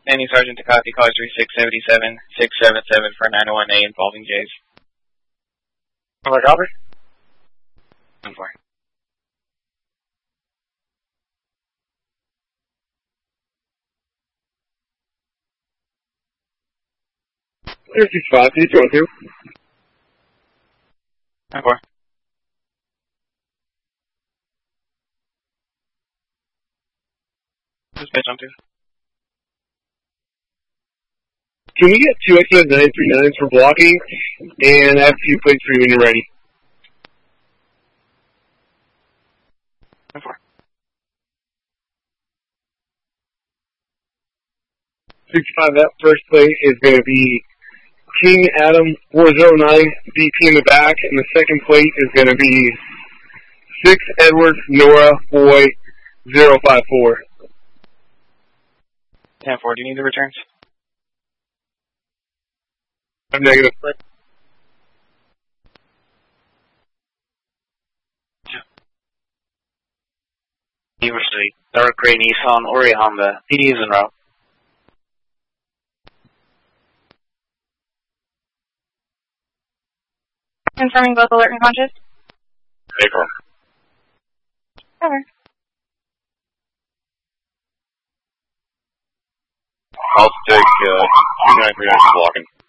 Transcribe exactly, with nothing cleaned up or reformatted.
Danny Sergeant to copy, cars three six seven seven, six seven seven for nine oh one A involving Jays. All right, copy. one four. Clear six five, see you two. one four. Dispatch on two. Can you get two X nine three nines for blocking and have two plates for you when you're ready? one four. six five, that first plate is going to be King Adam four zero nine B P in the back, and the second plate is going to be six Edward Nora Boy zero five four. ten four, do you need the returns? I'm negative. University, dark gray Nissan Ori Honda, P D is en route. Confirming both alert and conscious. April. Cover. I'll take uh, two nine three nine for blocking.